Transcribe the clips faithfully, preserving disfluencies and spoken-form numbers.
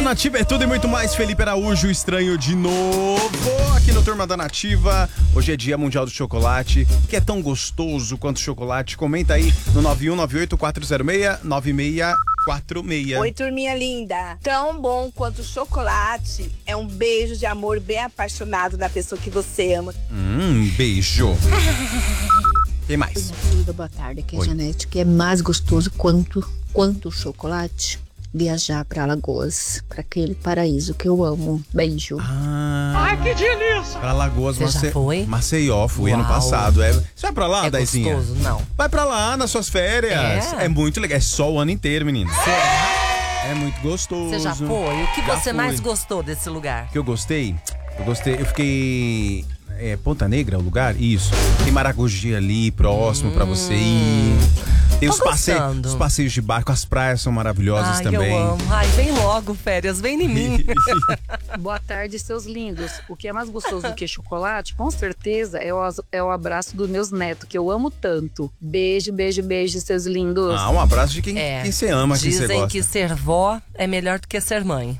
Nativa é tudo e muito mais. Felipe Araújo, estranho de novo aqui no Turma da Nativa. Hoje é Dia Mundial do Chocolate, que é tão gostoso quanto chocolate. Comenta aí no nove um nove oito quatro zero seis nove seis quatro seis. Oi, turminha linda. Tão bom quanto chocolate é um beijo de amor bem apaixonado da pessoa que você ama. Hum, beijo. Quem mais? Oi, boa tarde, aqui é a Janete, que é mais gostoso quanto, quanto chocolate. Viajar pra Alagoas, pra aquele paraíso que eu amo. Beijo. Ah, Ai, que delícia! Pra Alagoas, Você Mace... já foi? Maceió, fui Uau. ano passado. É... Você vai pra lá, É Daizinha? gostoso? Não. Vai pra lá nas suas férias. É? É muito legal. É só o ano inteiro, menina. Será? É muito gostoso. Você já foi? O que Já você fui. mais gostou desse lugar? O que eu gostei? Eu gostei, eu fiquei... É Ponta Negra o lugar? Isso. Tem Maragogi ali, próximo hum. pra você ir. Tem Tô os, passe... gostando. os passeios de barco, as praias são maravilhosas Ai, também. eu amo. Ai, vem logo, férias, vem em mim. Boa tarde, seus lindos. O que é mais gostoso do que chocolate, com certeza, é o, é o abraço dos meus netos, que eu amo tanto. Beijo, beijo, beijo, seus lindos. Ah, um abraço de quem, É, quem você ama, quem você dizem gosta. que ser vó é melhor do que ser mãe.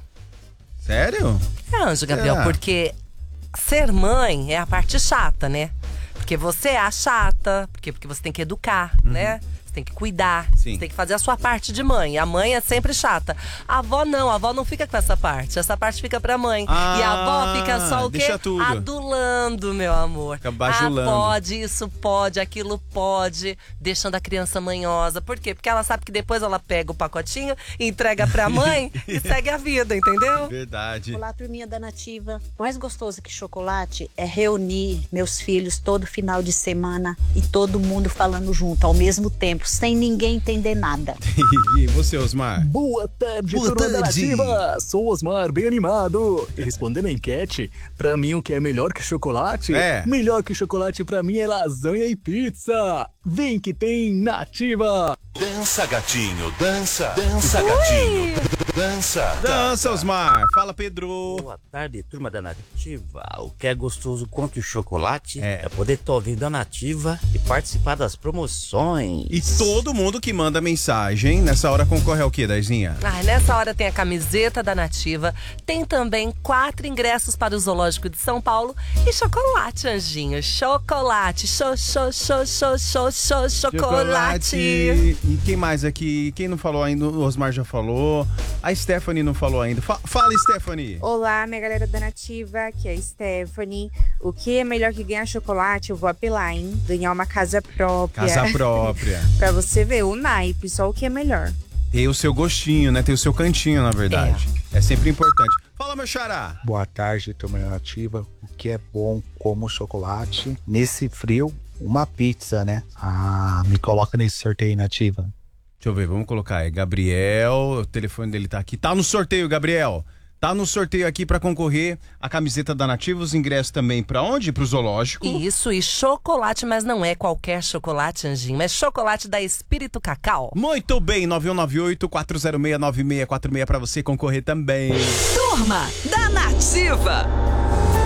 Sério? É, Anjo Gabriel, É. porque ser mãe é a parte chata, né? Porque você é a chata, porque, porque você tem que educar, Uhum. né? Você tem que cuidar, Sim. você tem que fazer a sua parte de mãe. A mãe é sempre chata. A avó não, a avó não fica com essa parte. Essa parte fica pra mãe. Ah, e a avó fica só o quê? deixa tudo. Adulando, meu amor. Fica bajulando. Ah, pode, isso pode, aquilo pode. Deixando a criança manhosa. Por quê? Porque ela sabe que depois ela pega o pacotinho, entrega pra mãe e segue a vida, entendeu? Verdade. Olá, turminha da Nativa. Mais gostoso que chocolate é reunir meus filhos todo final de semana e todo mundo falando junto ao mesmo tempo, sem ninguém entender nada. E você, Osmar? Boa tarde, Boa turma da tarde. Nativa. Sou Osmar, bem animado. E respondendo a enquete, pra mim o que é melhor que chocolate? É. Melhor que chocolate pra mim é lasanha e pizza. Vem que tem Nativa. Dança, gatinho, dança. Dança, gatinho. Dança. Dança, Osmar. Fala, Pedro. Boa tarde, turma da Nativa. O que é gostoso quanto o chocolate É. é, poder estar ouvindo a Nativa e participar das promoções. E todo mundo que manda mensagem, nessa hora concorre ao quê, Daizinha? Ai, nessa hora tem a camiseta da Nativa, tem também quatro ingressos para o Zoológico de São Paulo e chocolate, Anjinho. Chocolate, cho, cho, cho, cho, cho, cho, chocolate. E quem mais aqui? Quem não falou ainda? O Osmar já falou. A Stephanie não falou ainda. Fa- Fala, Stephanie. Olá, minha galera da Nativa, aqui é a Stephanie. O que é melhor que ganhar chocolate? Eu vou apelar, hein? Ganhar uma casa própria. Casa própria. Pra você ver o naipe, só o que é melhor. Tem o seu gostinho, né? Tem o seu cantinho, na verdade. É, é sempre importante. Fala, meu xará. Boa tarde, turma nativa. O que é bom como chocolate? Nesse frio, uma pizza, né? Ah, me coloca nesse sorteio, nativa. Deixa eu ver, vamos colocar. É Gabriel, o telefone dele tá aqui. Tá no sorteio, Gabriel. Tá no sorteio aqui pra concorrer a camiseta da Nativa, os ingressos também pra onde? Pro Zoológico. Isso, e chocolate, mas não é qualquer chocolate, Anjinho. É chocolate da Espírito Cacau. Muito bem, nove um nove oito quatro zero seis nove seis quatro seis pra você concorrer também. Turma da Nativa.